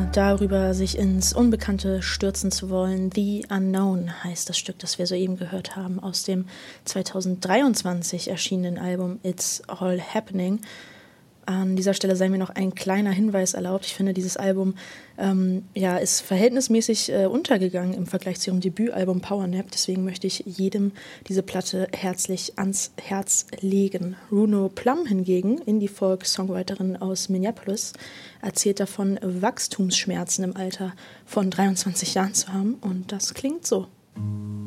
darüber, sich ins Unbekannte stürzen zu wollen. The Unknown heißt das Stück, das wir soeben gehört haben, aus dem 2023 erschienenen Album It's All Happening. An dieser Stelle sei mir noch ein kleiner Hinweis erlaubt. Ich finde, dieses Album ist verhältnismäßig untergegangen im Vergleich zu ihrem Debütalbum Powernap. Deswegen möchte ich jedem diese Platte herzlich ans Herz legen. Runo Plum hingegen, Indie-Folk-Songwriterin aus Minneapolis, erzählt davon, Wachstumsschmerzen im Alter von 23 Jahren zu haben. Und das klingt so.